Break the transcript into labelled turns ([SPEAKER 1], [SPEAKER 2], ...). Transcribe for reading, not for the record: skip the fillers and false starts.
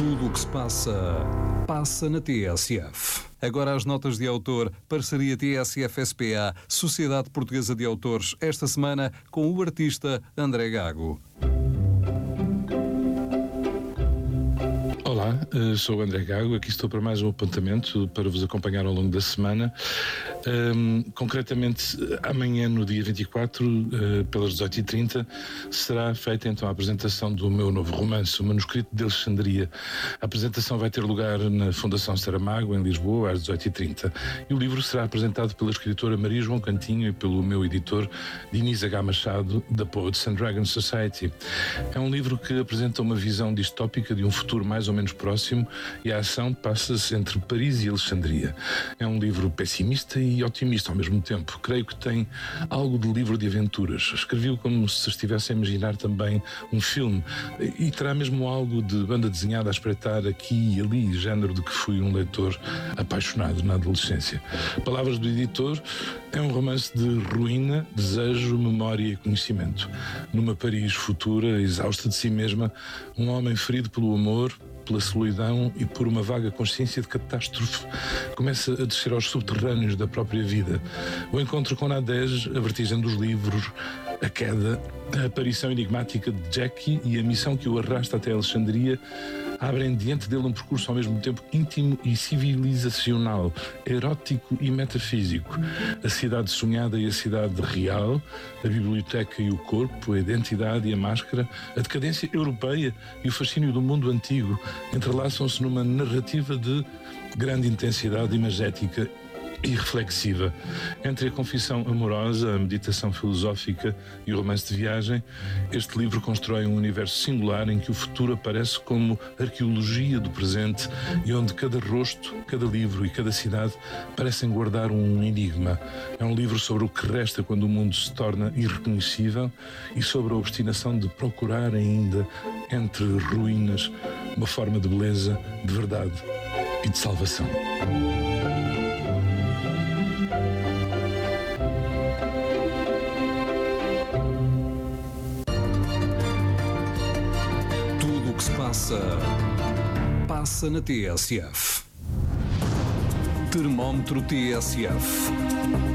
[SPEAKER 1] Tudo o que se passa, passa na TSF. Agora as notas de autor, parceria TSF-SPA, Sociedade Portuguesa de Autores, esta semana com o artista André Gago.
[SPEAKER 2] Olá, sou o André Gago, aqui estou para mais um apontamento para vos acompanhar ao longo da semana. Concretamente, amanhã, no dia 24, pelas 18h30, será feita então a apresentação do meu novo romance, O Manuscrito de Alexandria. A apresentação vai ter lugar na Fundação Saramago, em Lisboa, às 18h30. E o livro será apresentado pela escritora Maria João Cantinho e pelo meu editor Diniz H. Machado, da Poets and Dragons Society. É um livro que apresenta uma visão distópica de um futuro mais ou menos próximo, e a ação passa-se entre Paris e Alexandria. É um livro pessimista e otimista ao mesmo tempo. Creio que tem algo de livro de aventuras. Escrevi-o como se estivesse a imaginar também um filme, e terá mesmo algo de banda desenhada a espreitar aqui e ali, género de que fui um leitor apaixonado na adolescência. Palavras do editor: é um romance de ruína, desejo, memória e conhecimento. Numa Paris futura, exausta de si mesma, um homem ferido pelo amor, pela solidão e por uma vaga consciência de catástrofe, começa a descer aos subterrâneos da própria vida. O encontro com Nadege, a vertigem dos livros, a queda, a aparição enigmática de Jackie e a missão que o arrasta até Alexandria abrem diante dele um percurso ao mesmo tempo íntimo e civilizacional, erótico e metafísico. A cidade sonhada e a cidade real, a biblioteca e o corpo, a identidade e a máscara, a decadência europeia e o fascínio do mundo antigo entrelaçam-se numa narrativa de grande intensidade imagética e reflexiva. Entre a confissão amorosa, a meditação filosófica e o romance de viagem, este livro constrói um universo singular em que o futuro aparece como arqueologia do presente e onde cada rosto, cada livro e cada cidade parecem guardar um enigma. É um livro sobre o que resta quando o mundo se torna irreconhecível e sobre a obstinação de procurar ainda entre ruínas uma forma de beleza, de verdade e de salvação.
[SPEAKER 1] Tudo o que se passa, passa na TSF. Termómetro TSF.